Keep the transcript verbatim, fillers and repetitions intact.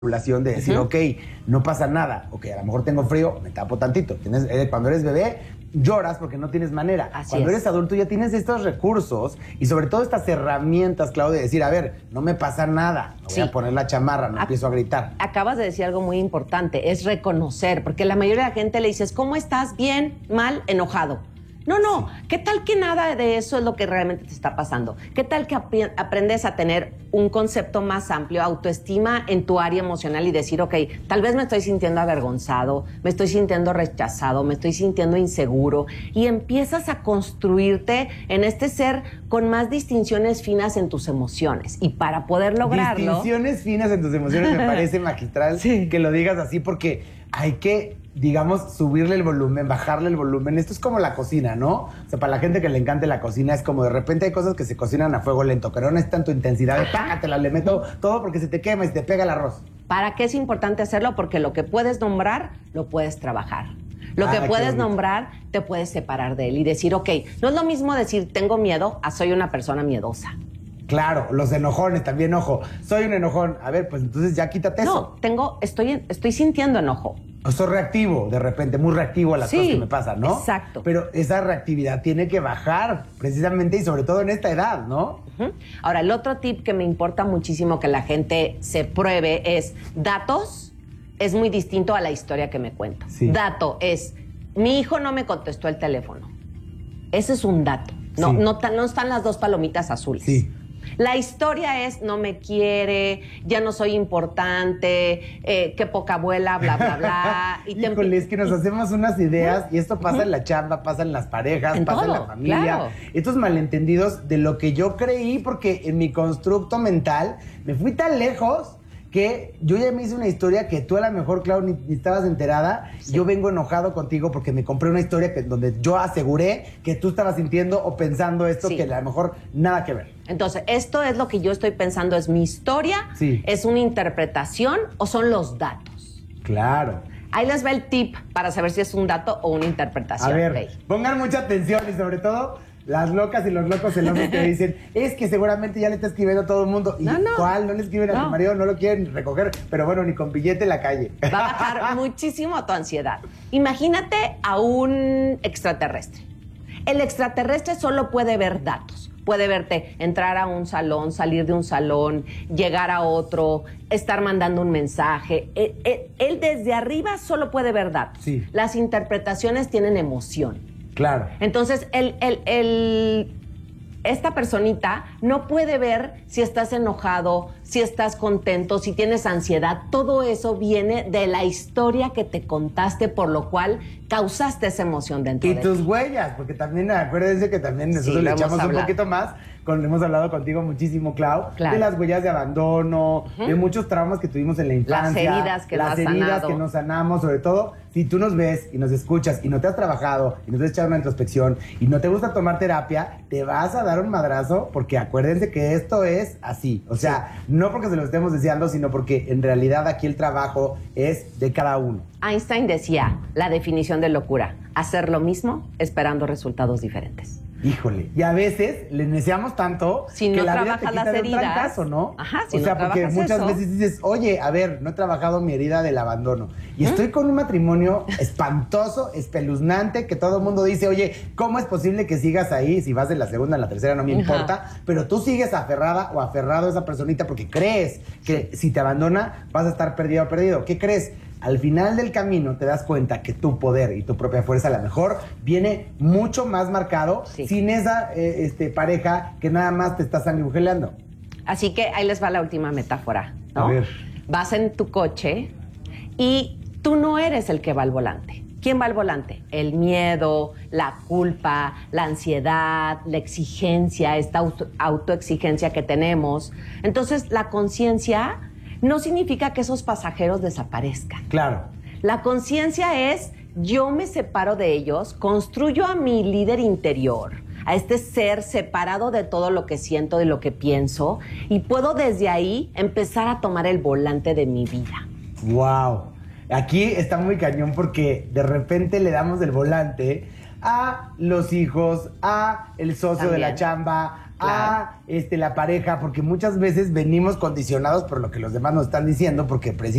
de decir, Uh-huh. ok, no pasa nada, ok, a lo mejor tengo frío, me tapo tantito. Tienes, eh, cuando eres bebé, lloras porque no tienes manera. Así cuando es. eres adulto ya tienes estos recursos y sobre todo estas herramientas, Clau, de decir, a ver, no me pasa nada, me voy Sí. a poner la chamarra, no Ac- empiezo a gritar. Acabas de decir algo muy importante, es reconocer, porque la mayoría de la gente le dices, ¿cómo estás? Bien, mal, enojado. No, no, ¿qué tal que nada de eso es lo que realmente te está pasando? ¿Qué tal que ap- aprendes a tener un concepto más amplio, autoestima en tu área emocional y decir, ok, tal vez me estoy sintiendo avergonzado, me estoy sintiendo rechazado, me estoy sintiendo inseguro, y empiezas a construirte en este ser con más distinciones finas en tus emociones. Y para poder lograrlo... Distinciones finas en tus emociones, me parece magistral Sí. que lo digas así porque hay que, digamos, subirle el volumen, bajarle el volumen. Esto es como la cocina, ¿no? O sea, para la gente que le encante la cocina, es como de repente hay cosas que se cocinan a fuego lento, pero no es tanto intensidad de págatela, le meto todo porque se te quema y se te pega el arroz. ¿Para qué es importante hacerlo? Porque lo que puedes nombrar, lo puedes trabajar. Lo Ah, que qué puedes bonito. nombrar, te puedes separar de él y decir, ok, no es lo mismo decir tengo miedo a soy una persona miedosa. Claro, los enojones también, ojo. Soy un enojón. A ver, pues entonces ya quítate No, eso. tengo, estoy, estoy sintiendo enojo. O soy reactivo, de repente, muy reactivo a las Sí, cosas que me pasan, ¿no? exacto. Pero esa reactividad tiene que bajar, precisamente, y sobre todo en esta edad, ¿no? Ujú. Ahora, el otro tip que me importa muchísimo que la gente se pruebe es datos, es muy distinto a la historia que me cuento. Sí. Dato es, mi hijo no me contestó el teléfono. Ese es un dato. No, Sí. no, ta- no están las dos palomitas azules. Sí. La historia es, no me quiere, ya no soy importante, eh, qué poca abuela, bla, bla, bla. Y te Híjole, empie- es que nos hacemos unas ideas y esto pasa en la chamba, pasa en las parejas, En pasa en la todo, familia. claro. Estos malentendidos de lo que yo creí, porque en mi constructo mental me fui tan lejos que yo ya me hice una historia que tú a lo mejor, Clau, ni, ni estabas enterada. Sí. Yo vengo enojado contigo porque me compré una historia que, donde yo aseguré que tú estabas sintiendo o pensando esto Sí. que a lo mejor nada que ver. Entonces, esto es lo que yo estoy pensando, ¿es mi historia? Sí. ¿Es una interpretación o son los datos? Claro. Ahí les va el tip para saber si es un dato o una interpretación. A ver, Rey. pongan mucha atención y sobre todo las locas y los locos celosos que dicen, es que seguramente ya le está escribiendo a todo el mundo. ¿Y No, no. cuál? No le escriben a No. tu marido, no lo quieren recoger, pero bueno, ni con billete en la calle. Va a bajar muchísimo tu ansiedad. Imagínate a un extraterrestre. El extraterrestre solo puede ver datos. Puede verte entrar a un salón, salir de un salón, llegar a otro, estar mandando un mensaje. Él, él- él desde arriba solo puede ver datos. Sí. Las interpretaciones tienen emoción. Claro. Entonces, el, el- el- esta personita no puede ver si estás enojado, si estás contento, si tienes ansiedad. Todo eso viene de la historia que te contaste, por lo cual causaste esa emoción dentro Y de tus ti. huellas, porque también acuérdense que también nosotros lo le hemos echamos un hablado. poquito más, con, hemos hablado contigo muchísimo, Clau, Claro. de las huellas de abandono, de muchos traumas que tuvimos en la infancia. heridas que no las has heridas sanado. que no sanamos, sobre todo, si tú nos ves y nos escuchas y no te has trabajado y no te has echado una introspección y no te gusta tomar terapia, te vas a dar un madrazo, porque acuérdense que esto es así. O sea, no porque se lo estemos deseando, sino porque en realidad aquí el trabajo es de cada uno. Einstein decía, la definición de locura, hacer lo mismo esperando resultados diferentes. Híjole, y a veces le deseamos tanto Si que no la vida te trabajas quita las de un heridas, trancazo, ¿no? ajá, si o no sea, porque trabajas muchas eso. veces dices, oye, a ver, no he trabajado mi herida del abandono. Y estoy con un matrimonio espantoso, espeluznante, que todo el mundo dice, oye, ¿cómo es posible que sigas ahí? Si vas de la segunda a la tercera, no me Ajá. importa. Pero tú sigues aferrada o aferrado a esa personita porque crees que si te abandona vas a estar perdido o perdido. ¿Qué crees? Al final del camino te das cuenta que tu poder y tu propia fuerza a lo mejor viene mucho más marcado Sí. sin esa eh, este, pareja que nada más te está sanguijueleando. Así que ahí les va la última metáfora, ¿no? A ver. Vas en tu coche y tú no eres el que va al volante. ¿Quién va al volante? El miedo, la culpa, la ansiedad, la exigencia, esta auto- autoexigencia que tenemos. Entonces, la conciencia no significa que esos pasajeros desaparezcan. Claro. La conciencia es, yo me separo de ellos, construyo a mi líder interior, a este ser separado de todo lo que siento, de lo que pienso, y puedo desde ahí empezar a tomar el volante de mi vida. Wow. Aquí está muy cañón porque de repente le damos el volante a los hijos, a el socio de la También. chamba, a este, la pareja, porque muchas veces venimos condicionados por lo que los demás nos están diciendo, porque precisamente